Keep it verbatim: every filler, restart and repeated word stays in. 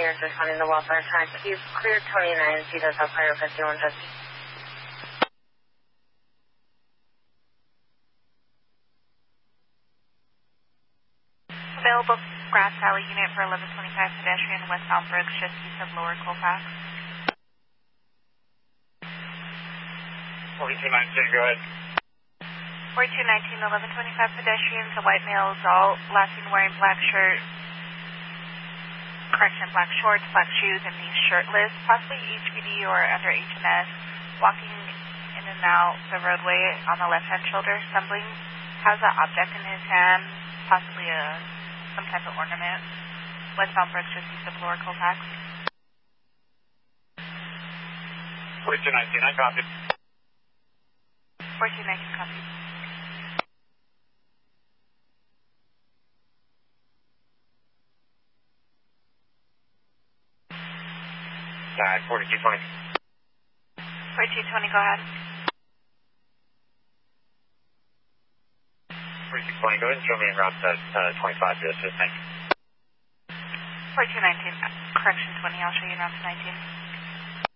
years responding to welfare attack. You've cleared twenty-nine feet of fire fifty-one fifty. Available Grass Valley unit for eleven twenty-five pedestrian westbound Brooks, just east of Lower Colfax. forty-two nineteen, go ahead. forty-two nineteen, eleven twenty-five pedestrians, a white male adult, last seen wearing black shirt, correction, black shorts, black shoes, and he's shirtless, possibly H P D or under H and S, walking in and out the roadway on the left-hand shoulder, stumbling, has an object in his hand, possibly a some type of ornament, westbound Brooks, just east of Lower Colfax. forty-two nineteen, I copied. forty-two nineteen, copy. Uh, forty-two twenty. forty-two twenty, go ahead. forty-two twenty, go ahead and show me en route to uh, twenty-five to assist, thank you. forty-two nineteen, correction twenty, I'll show you en route to nineteen.